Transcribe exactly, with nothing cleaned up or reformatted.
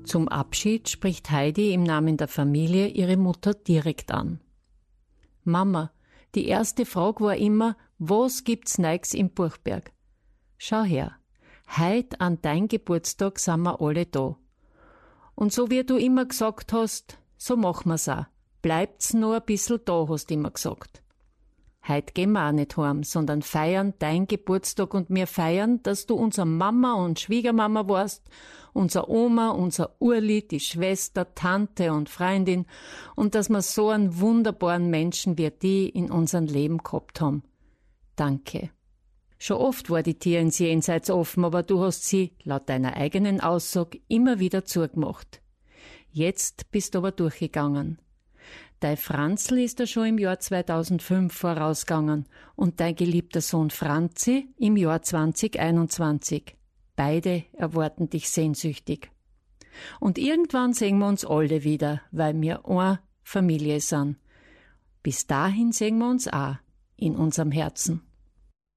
Zum Abschied spricht Heidi im Namen der Familie ihre Mutter direkt an. Mama, die erste Frage war immer, was gibt's Neues im Buchberg? Schau her, heut an dein Geburtstag sind wir alle da. Und so wie du immer gesagt hast, so machen wir's auch. Bleibt's nur ein bisschen da, hast du immer gesagt. Heut gehen wir auch nicht heim, sondern feiern dein Geburtstag und wir feiern, dass du unsere Mama und Schwiegermama warst, unser Oma, unser Urli, die Schwester, Tante und Freundin und dass wir so einen wunderbaren Menschen wie die in unserem Leben gehabt haben. Danke. Schon oft war die Tür ins Jenseits offen, aber du hast sie, laut deiner eigenen Aussage, immer wieder zugemacht. Jetzt bist du aber durchgegangen. Dein Franzl ist ja schon im Jahr zweitausendfünf vorausgegangen und dein geliebter Sohn Franzi im Jahr zwanzig einundzwanzig. Beide erwarten dich sehnsüchtig. Und irgendwann sehen wir uns alle wieder, weil wir eine Familie sind. Bis dahin sehen wir uns auch in unserem Herzen.